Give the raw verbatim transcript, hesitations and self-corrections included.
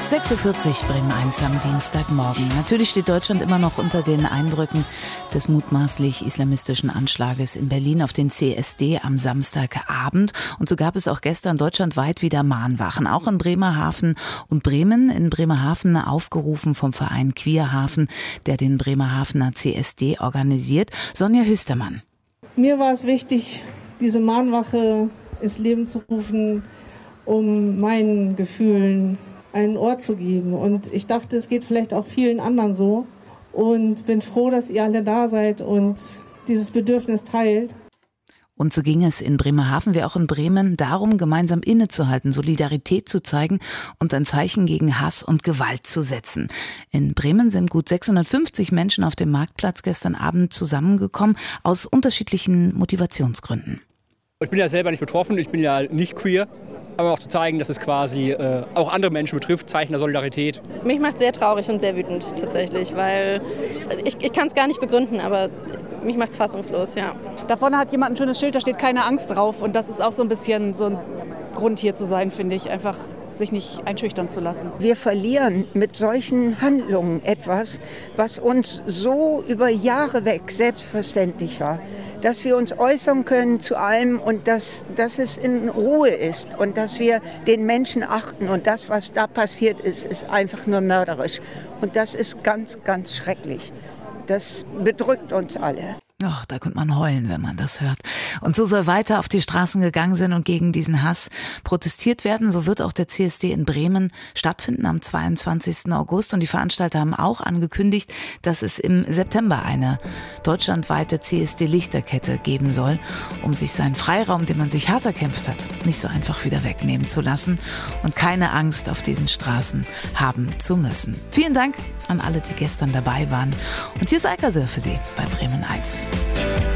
sechs Uhr vierzig, Bremen eins am Dienstagmorgen. Natürlich steht Deutschland immer noch unter den Eindrücken des mutmaßlich islamistischen Anschlages in Berlin auf den C S D am Samstagabend. Und so gab es auch gestern deutschlandweit wieder Mahnwachen, auch in Bremerhaven und Bremen. In Bremerhaven aufgerufen vom Verein Queerhafen, der den Bremerhavener C S D organisiert. Sonja Hüstermann. Mir war es wichtig, diese Mahnwache ins Leben zu rufen, um meinen Gefühlen einen Ort zu geben. Und ich dachte, es geht vielleicht auch vielen anderen so. Und bin froh, dass ihr alle da seid und dieses Bedürfnis teilt. Und so ging es in Bremerhaven wie auch in Bremen darum, gemeinsam innezuhalten, Solidarität zu zeigen und ein Zeichen gegen Hass und Gewalt zu setzen. In Bremen sind gut sechshundertfünfzig Menschen auf dem Marktplatz gestern Abend zusammengekommen, aus unterschiedlichen Motivationsgründen. Ich bin ja selber nicht betroffen, ich bin ja nicht queer. Aber auch zu zeigen, dass es quasi äh, auch andere Menschen betrifft, Zeichen der Solidarität. Mich macht sehr traurig und sehr wütend tatsächlich, weil ich, ich kann es gar nicht begründen, aber mich macht es fassungslos, ja. Da vorne hat jemand ein schönes Schild, da steht keine Angst drauf und das ist auch so ein bisschen so ein Grund hier zu sein, finde ich, einfach sich nicht einschüchtern zu lassen. Wir verlieren mit solchen Handlungen etwas, was uns so über Jahre weg selbstverständlich war. Dass wir uns äußern können zu allem und dass, dass es in Ruhe ist und dass wir den Menschen achten. Und das, was da passiert ist, ist einfach nur mörderisch. Und das ist ganz, ganz schrecklich. Das bedrückt uns alle. Oh, da könnte man heulen, wenn man das hört. Und so soll weiter auf die Straßen gegangen sein und gegen diesen Hass protestiert werden. So wird auch der C S D in Bremen stattfinden am zweiundzwanzigsten August. Und die Veranstalter haben auch angekündigt, dass es im September eine deutschlandweite C S D-Lichterkette geben soll, um sich seinen Freiraum, den man sich hart erkämpft hat, nicht so einfach wieder wegnehmen zu lassen und keine Angst auf diesen Straßen haben zu müssen. Vielen Dank an alle, die gestern dabei waren. Und hier ist Eikersö für Sie bei Bremen eins.